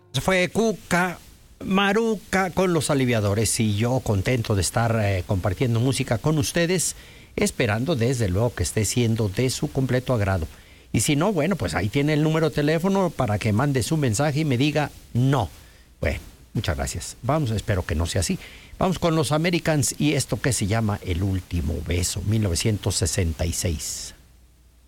Fue Cuca Maruca con Los Aliviadores, y yo contento de estar compartiendo música con ustedes, esperando desde luego que esté siendo de su completo agrado. Y si no, bueno, pues ahí tiene el número de teléfono para que mande su mensaje y me diga no. Bueno, muchas gracias. Vamos, espero que no sea así. Vamos con los Americans y esto que se llama El Último Beso, 1966.